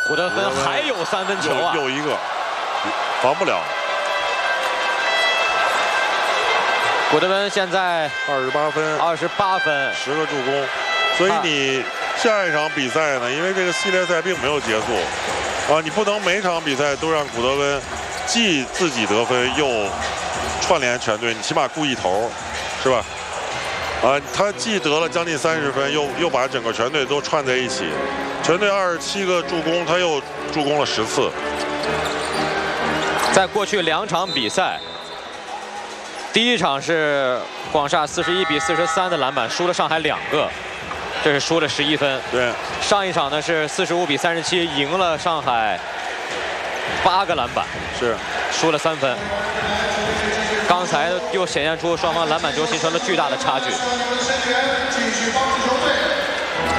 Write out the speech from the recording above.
古德芬还有3分球啊！ 又一个，防不了。 古德芬现在 28分 ，28分 ，10个助攻。所以你下一场比赛呢，因为这个系列赛并没有结束，啊，你不能每场比赛都让古德温既自己得分又串联全队，你起码顾一头，是吧？啊，他既得了将近30分，又把整个全队都串在一起。全队27个助攻，他又助攻了10次。 在过去2场比赛，第一场是广厦41比43的篮板，输了上海2个，这是输了11分。 对， 上一场呢是45比37赢了上海8个篮板， 是输了3分。刚才又显现出双方篮板球形成了巨大的差距。